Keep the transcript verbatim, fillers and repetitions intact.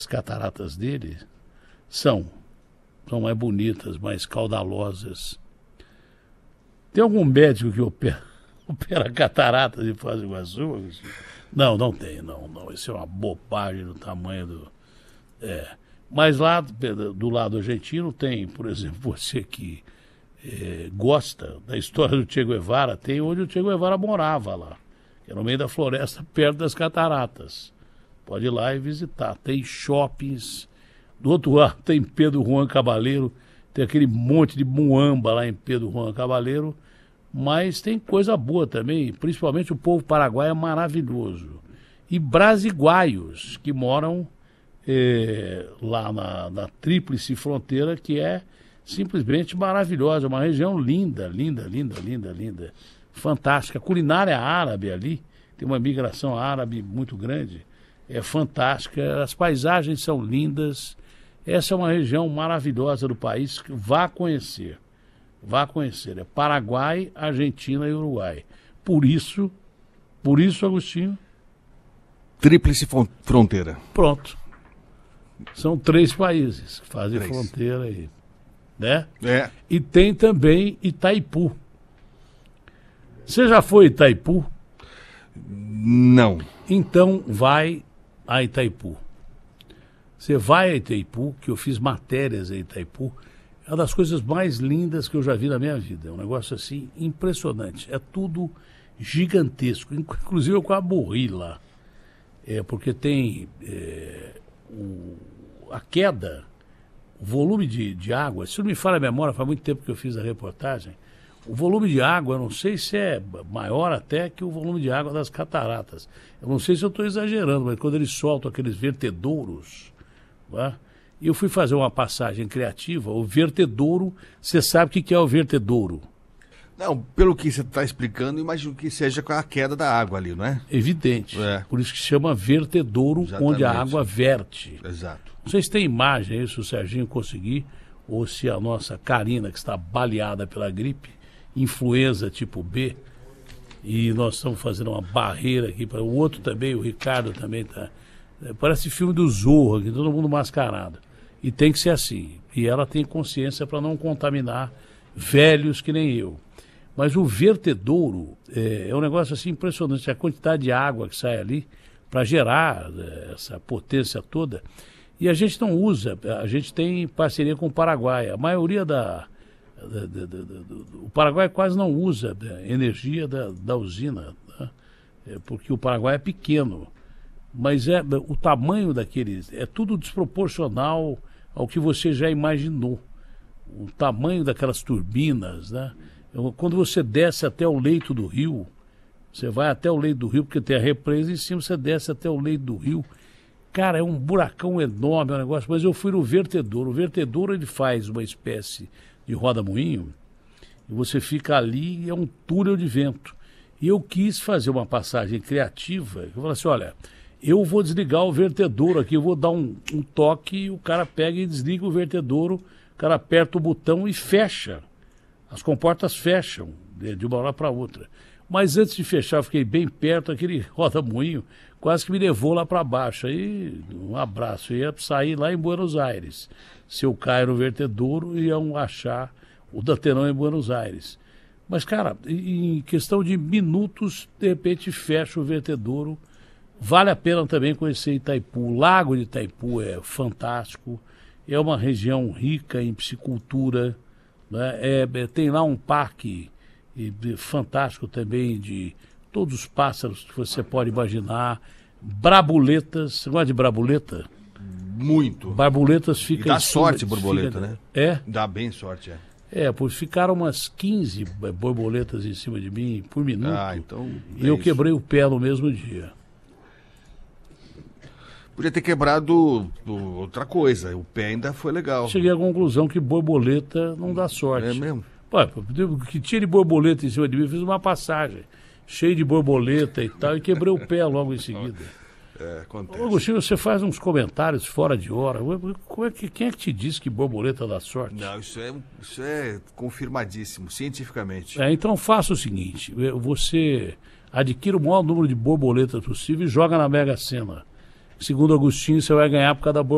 As cataratas dele são, são mais bonitas, mais caudalosas. Tem algum médico que opera, opera cataratas de Foz do Iguaçu? Não, não tem, não, não. Isso é uma bobagem do tamanho do... É. Mas lá, do lado argentino, tem, por exemplo, você que é, gosta da história do Che Guevara, tem onde o Che Guevara morava lá, que é no meio da floresta, perto das cataratas. Pode ir lá e visitar. Tem shoppings. Do outro lado tem Pedro Juan Cabaleiro. Tem aquele monte de muamba lá em Pedro Juan Cabaleiro. Mas tem coisa boa também. Principalmente o povo paraguaio é maravilhoso. E brasiguaios que moram eh, lá na, na Tríplice Fronteira, que é simplesmente maravilhosa. Uma região linda, linda, linda, linda, linda. Fantástica. A culinária árabe ali. Tem uma migração árabe muito grande. É fantástica, as paisagens são lindas. Essa é uma região maravilhosa do país, que vá conhecer. Vá conhecer. É Paraguai, Argentina e Uruguai. Por isso, por isso, Agostinho... Tríplice Fronteira. Pronto. São três países que fazem três. fronteira aí. Né? É. E tem também Itaipu. Você já foi a Itaipu? Não. Então vai a Itaipu. Você vai a Itaipu, que eu fiz matérias a Itaipu, é uma das coisas mais lindas que eu já vi na minha vida. É um negócio assim impressionante. É tudo gigantesco. Inclusive eu quase morri lá. É, porque tem é, o, a queda, o volume de, de água. Se não me falha a memória, faz muito tempo que eu fiz a reportagem. O volume de água, eu não sei se é maior até que o volume de água das cataratas. Eu não sei se eu estou exagerando, mas quando eles soltam aqueles vertedouros, né? E eu fui fazer uma passagem criativa, o vertedouro, você sabe o que é o vertedouro? Não, pelo que você está explicando, imagino que seja com a queda da água ali, não é? Evidente. É. Por isso que se chama vertedouro, Exatamente. Onde a água verte. Exato. Não sei se tem imagem aí, se o Serginho conseguir, ou se a nossa Karina, que está baleada pela gripe, influenza tipo B, e nós estamos fazendo uma barreira aqui para o outro também, o Ricardo também está. Parece filme do Zorro aqui, todo mundo mascarado. E tem que ser assim. E ela tem consciência para não contaminar velhos que nem eu. Mas o vertedouro é, é um negócio assim impressionante, a quantidade de água que sai ali para gerar é, essa potência toda. E a gente não usa, a gente tem parceria com o Paraguai. A maioria da Da, da, da, da, o Paraguai quase não usa a energia da, da usina, né? É porque o Paraguai é pequeno, mas é, o tamanho daqueles é tudo desproporcional ao que você já imaginou. O tamanho daquelas turbinas, né? Eu, quando você desce até o leito do rio, você vai até o leito do rio, porque tem a represa em cima, você desce até o leito do rio. Cara, é um buracão enorme, é um negócio, mas eu fui no vertedouro. O vertedouro ele faz uma espécie de roda-moinho, e você fica ali e é um túnel de vento. E eu quis fazer uma passagem criativa, eu falei assim, olha, eu vou desligar o vertedouro aqui, eu vou dar um, um toque, e o cara pega e desliga o vertedouro, o cara aperta o botão e fecha. As comportas fecham, de, de uma hora para outra. Mas antes de fechar, eu fiquei bem perto, aquele roda-moinho quase que me levou lá para baixo. Aí, um abraço, eu ia sair lá em Buenos Aires. Se eu caio no vertedouro, iam achar o Datenão em Buenos Aires. Mas, cara, em questão de minutos, de repente fecha o vertedouro. Vale a pena também conhecer Itaipu. O Lago de Itaipu é fantástico. É uma região rica em piscicultura, né? É, é, tem lá um parque e, e, fantástico também de todos os pássaros que você pode imaginar. Brabuletas. Você gosta de brabuleta? Muito. Borboletas fica E dá em cima, sorte borboleta, fica, né? É? Dá bem sorte, é. É, pois ficaram umas quinze borboletas em cima de mim por minuto. Ah, então. E é eu isso. quebrei o pé no mesmo dia. Podia ter quebrado outra coisa. O pé ainda foi legal. Cheguei à conclusão que borboleta não dá sorte. É mesmo? Pô, o que tinha de borboleta em cima de mim, eu fiz uma passagem cheia de borboleta e tal, e quebrei o pé logo em seguida. É, acontece. Ô, Agostinho, você faz uns comentários fora de hora. Como é que, quem é que te disse que borboleta dá sorte? Não, isso é, isso é confirmadíssimo, cientificamente. É, então faça o seguinte, você adquira o maior número de borboletas possível e joga na Mega Sena. Segundo Agostinho, você vai ganhar por causa da borboleta.